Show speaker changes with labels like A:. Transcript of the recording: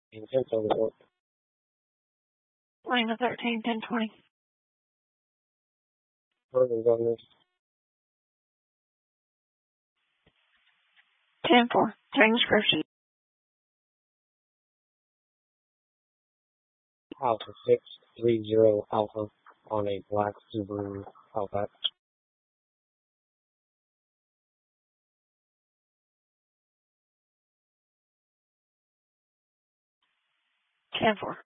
A: Intense on the board.
B: Playing a 13, 10, 20.
A: Bergen's on this.
B: 10, 4. Transcription.
A: Alpha 630 Alpha on a black Subaru Outback.
B: Ten, 4.